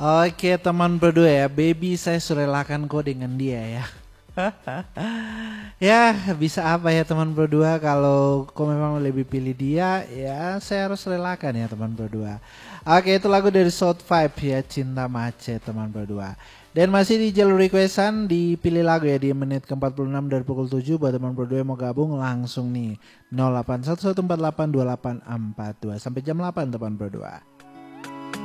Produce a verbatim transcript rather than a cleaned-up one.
Oke teman berdua ya, baby saya surelakan kok dengan dia ya. Ya bisa apa ya teman berdua, kalau kau memang lebih pilih dia ya saya harus relakan ya teman berdua. Oke, itu lagu dari South Five ya, Cinta Macet teman berdua. Dan masih di jalur requestan, dipilih lagu ya di menit ke empat puluh enam dari pukul tujuh. Buat teman berdua yang mau gabung langsung nih nol delapan satu satu empat delapan dua delapan empat dua sampai jam delapan teman berdua.